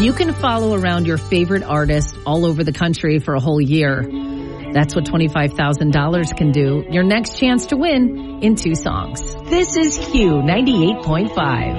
You can follow around your favorite artist all over the country for a whole year. That's what $25,000 can do. Your next chance to win in 2 songs. This is Q 98.5.